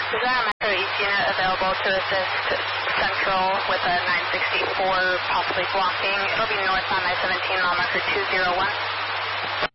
Is there a Metro East unit available to assist Central with a 964 possibly blocking? It'll be north on I-17, mile marker 201.